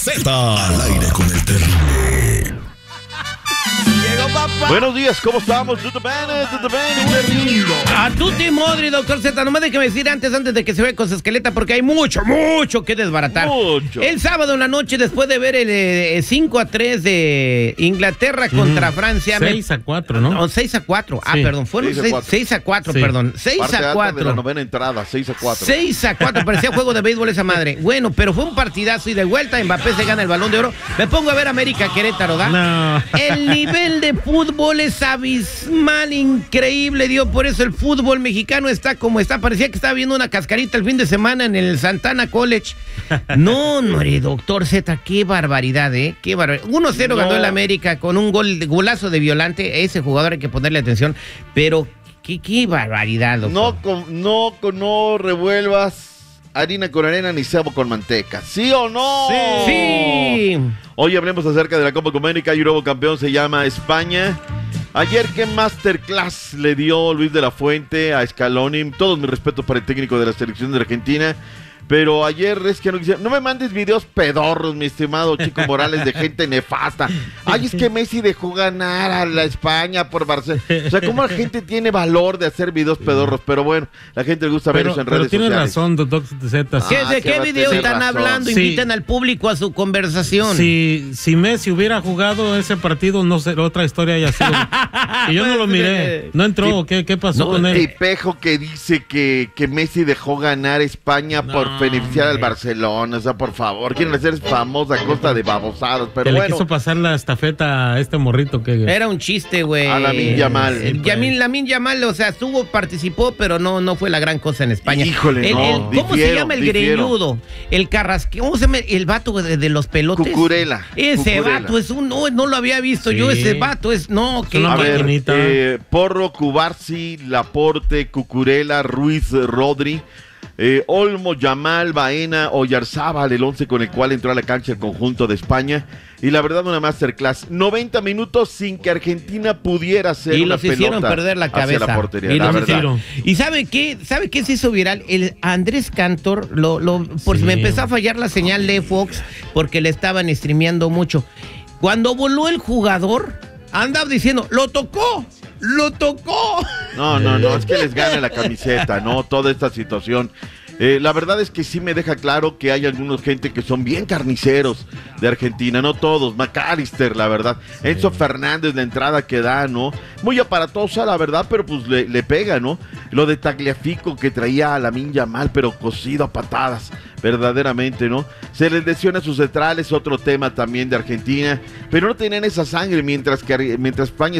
Z. Al aire con el terrible. Llegó papá. Buenos días, ¿cómo estamos? ¿Todo bien? A tutti modri, doctor Z. Nomás déjeme decir antes de que se vea con su esqueleta, porque hay mucho que desbaratar. Mucho. El sábado en la noche, después de ver el 5-3 de Inglaterra contra Francia. 6-4, ¿no? No, 6-4. Ah, Sí. perdón, fueron 6-4, perdón. Parte alta de la 6-4. novena entrada, 6-4. 6-4, parecía juego de béisbol esa madre. Bueno, pero fue un partidazo y de vuelta Mbappé se gana el Balón de Oro. Me pongo a ver América Querétaro, ¿da? No. El nivel de fútbol es abismal, increíble, Dios. Por eso el fútbol mexicano está como está. Parecía que estaba viendo una cascarita el fin de semana en el Santana College. No, hombre, doctor Z, qué barbaridad, ¿eh? Qué barbaridad. 1-0 ganó el América con un golazo de Violante. Ese jugador hay que ponerle atención. Pero qué barbaridad, doctor. No revuelvas harina con arena ni cebo con manteca. ¿Sí o no? Sí. Hoy hablemos acerca de la Copa América y un nuevo campeón se llama España. Ayer, ¿qué masterclass le dio Luis de la Fuente a Scaloni? Todos mis respetos para el técnico de la selección de Argentina. Pero ayer es que no me mandes videos pedorros, mi estimado Chico Morales, de gente nefasta. Ay, es que Messi dejó ganar a la España por Barcelona. O sea, ¿cómo la gente tiene valor de hacer videos pedorros? Pero bueno, la gente le gusta ver eso en redes sociales. Pero tienes razón, doctor Z. ¿De qué video están hablando? Sí. Inviten al público a su conversación. Si Messi hubiera jugado ese partido, no sé, otra historia haya sido. Y yo no lo miré. ¿No entró? ¿Qué pasó con él? Tipejo que dice que Messi dejó ganar España por beneficiar al Barcelona. O sea, por favor, quieren hacer famosa a costa de babosados. Pero que bueno, le quiso pasar la estafeta a este morrito que... Era un chiste, güey. A Lamine Yamal. Lamine Yamal, o sea, participó, pero no fue la gran cosa en España. Híjole, ¿Cómo se llama el greñudo? El carrasqueño. ¿Cómo se llama el vato de los pelotes? Cucurella. Ese vato es no lo había visto Sí. yo. Ese vato es, una A ver, maquinita. Porro, Cubarsi, Laporte, Cucurella, Ruiz, Rodri, Olmo, Yamal, Baena, Oyarzábal, el 11 con el cual entró a la cancha el conjunto de España. Y la verdad, una masterclass. 90 minutos sin que Argentina pudiera hacer y una los hicieron pelota perder la hacia cabeza. la portería, Y la los verdad. hicieron. ¿Y sabe qué se hizo viral? El Andrés Cantor, por si me empezó a fallar la señal de Fox, porque le estaban streameando mucho. Cuando voló el jugador, andaba diciendo, ¡lo tocó! No, es que les gana la camiseta, ¿no? Toda esta situación. La verdad es que sí me deja claro que hay algunos gente que son bien carniceros de Argentina, no todos. McAllister, la verdad. Sí. Enzo Fernández, la entrada que da, ¿no? Muy aparatosa, la verdad, pero pues le pega, ¿no? Lo de Tagliafico que traía a Lamine Yamal, pero cosido a patadas, verdaderamente, ¿no? Se les lesiona a sus centrales, otro tema también de Argentina, pero no tenían esa sangre mientras España